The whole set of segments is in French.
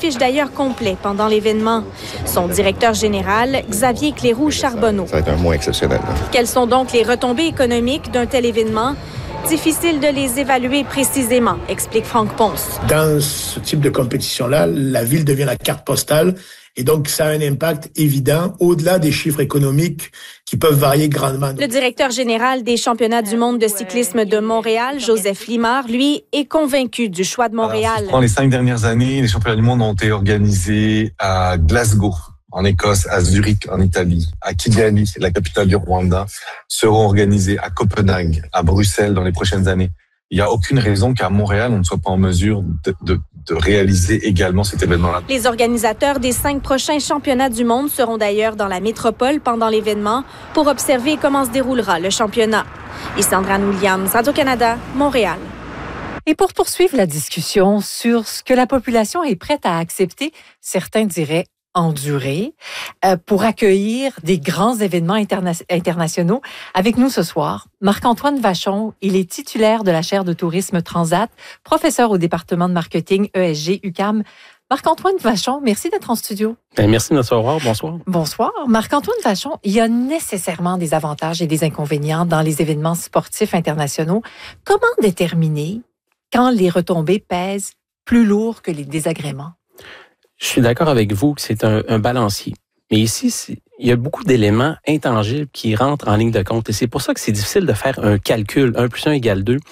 s'affiche d'ailleurs complet pendant l'événement. Son directeur général, Xavier Cléroux-Charbonneau. Ça va être un mois exceptionnel. Quelles sont donc les retombées économiques d'un tel événement? Difficile de les évaluer précisément, explique Franck Ponce. Dans ce type de compétition-là, la ville devient la carte postale et donc ça a un impact évident au-delà des chiffres économiques qui peuvent varier grandement. Le directeur général des championnats du monde de cyclisme de Montréal, Joseph Limard, lui, est convaincu du choix de Montréal. Dans les 5 dernières années, les championnats du monde ont été organisés à Glasgow, en Écosse, à Zurich, en Italie, à Kigali, la capitale du Rwanda, seront organisés à Copenhague, à Bruxelles dans les prochaines années. Il n'y a aucune raison qu'à Montréal, on ne soit pas en mesure de réaliser également cet événement-là. Les organisateurs des 5 prochains championnats du monde seront d'ailleurs dans la métropole pendant l'événement pour observer comment se déroulera le championnat. Ici Andréane Williams, Radio-Canada, Montréal. Et pour poursuivre la discussion sur ce que la population est prête à accepter, certains diraient endurer, pour accueillir des grands événements internationaux. Avec nous ce soir, Marc-Antoine Vachon, il est titulaire de la chaire de tourisme Transat, professeur au département de marketing ESG UQAM. Marc-Antoine Vachon, merci d'être en studio. Merci de notre recevoir. Bonsoir. Bonsoir. Marc-Antoine Vachon, il y a nécessairement des avantages et des inconvénients dans les événements sportifs internationaux. Comment déterminer quand les retombées pèsent plus lourd que les désagréments? Je suis d'accord avec vous que c'est un balancier. Mais ici, il y a beaucoup d'éléments intangibles qui rentrent en ligne de compte. Et c'est pour ça que c'est difficile de faire un calcul. 1 + 1 = 2.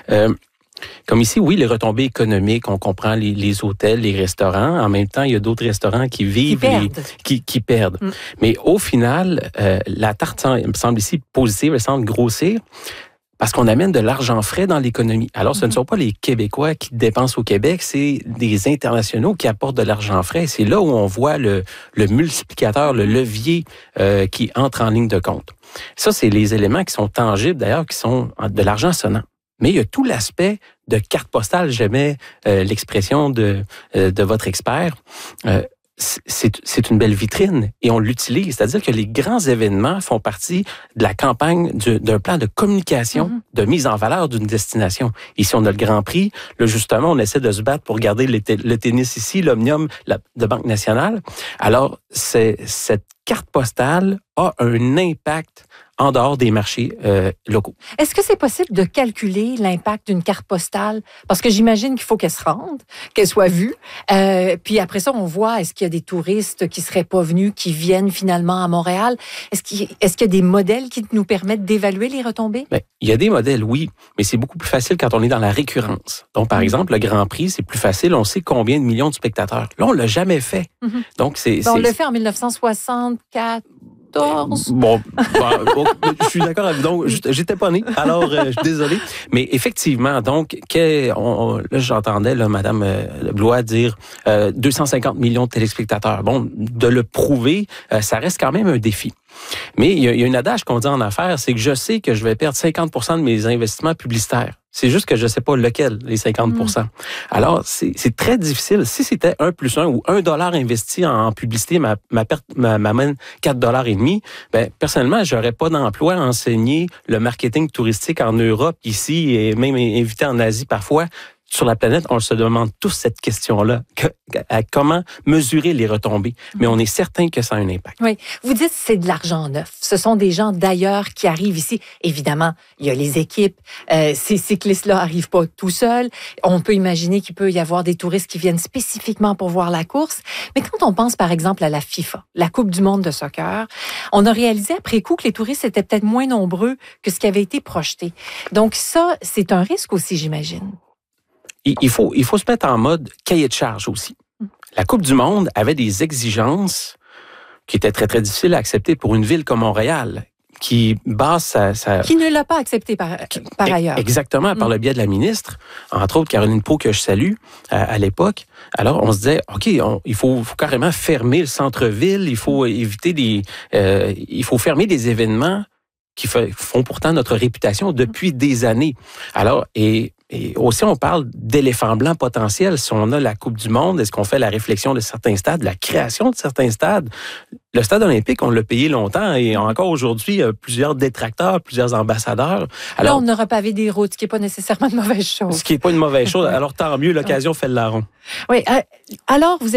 Comme ici, oui, les retombées économiques, on comprend les hôtels, les restaurants. En même temps, il y a d'autres restaurants qui vivent, qui perdent. Mais au final, la tarte me semble ici positive, elle semble grossir. Parce qu'on amène de l'argent frais dans l'économie. Alors, ce ne sont pas les Québécois qui dépensent au Québec, c'est des internationaux qui apportent de l'argent frais. C'est là où on voit le multiplicateur, le levier qui entre en ligne de compte. Ça, c'est les éléments qui sont tangibles, d'ailleurs, qui sont de l'argent sonnant. Mais il y a tout l'aspect de carte postale, j'aimais l'expression de votre expert. C'est une belle vitrine et on l'utilise. C'est-à-dire que les grands événements font partie de la campagne d'un plan de communication, de mise en valeur d'une destination. Ici, on a le Grand Prix. Là, justement, on essaie de se battre pour garder le tennis ici, l'Omnium de Banque Nationale. Alors, cette carte postale a un impact en dehors des marchés locaux. Est-ce que c'est possible de calculer l'impact d'une carte postale? Parce que j'imagine qu'il faut qu'elle se rende, qu'elle soit vue. Puis après ça, on voit, est-ce qu'il y a des touristes qui ne seraient pas venus, qui viennent finalement à Montréal? Est-ce qu'il y a des modèles qui nous permettent d'évaluer les retombées? Bien, il y a des modèles, oui, mais c'est beaucoup plus facile quand on est dans la récurrence. Donc, par exemple, le Grand Prix, c'est plus facile. On sait combien de millions de spectateurs. Là, on ne l'a jamais fait. Donc, on l'a fait en 1964. Bon, je suis d'accord avec vous. Donc, j'étais pas né, alors je suis désolé. Mais effectivement, donc, là, j'entendais Mme Blois dire 250 millions de téléspectateurs. Bon, de le prouver, ça reste quand même un défi. Mais il y a une adage qu'on dit en affaires, c'est que je sais que je vais perdre 50 % de mes investissements publicitaires. C'est juste que je ne sais pas lequel, les 50 %. Alors, c'est très difficile. Si c'était 1 + 1 ou $1 investi en publicité m'amène $4,50, ben, personnellement, je n'aurais pas d'emploi à enseigner le marketing touristique en Europe, ici, et même invité en Asie parfois. Sur la planète, on se demande tous cette question-là. Comment mesurer les retombées? Mais on est certain que ça a un impact. Oui. Vous dites que c'est de l'argent neuf. Ce sont des gens d'ailleurs qui arrivent ici. Évidemment, il y a les équipes. Ces cyclistes-là n'arrivent pas tout seuls. On peut imaginer qu'il peut y avoir des touristes qui viennent spécifiquement pour voir la course. Mais quand on pense, par exemple, à la FIFA, la Coupe du monde de soccer, on a réalisé après coup que les touristes étaient peut-être moins nombreux que ce qui avait été projeté. Donc ça, c'est un risque aussi, j'imagine. Il faut se mettre en mode cahier de charge aussi. La Coupe du monde avait des exigences qui étaient très, très difficiles à accepter pour une ville comme Montréal, qui base sa... Qui ne l'a pas accepté par ailleurs. Exactement, par le biais de la ministre, entre autres Caroline Proulx, que je salue à l'époque. Alors, on se disait, OK, il faut carrément fermer le centre-ville, il faut éviter il faut fermer des événements qui font pourtant notre réputation depuis des années. Alors, et aussi, on parle d'éléphants blancs potentiels. Si on a la Coupe du monde, est-ce qu'on fait la réflexion de certains stades, la création de certains stades? Le stade olympique, on l'a payé longtemps et encore aujourd'hui, plusieurs détracteurs, plusieurs ambassadeurs. Alors, là, on n'aura pas vu des routes, ce qui n'est pas nécessairement une mauvaise chose. Ce qui n'est pas une mauvaise chose. Alors, tant mieux, l'occasion fait le larron. Oui. Alors, vous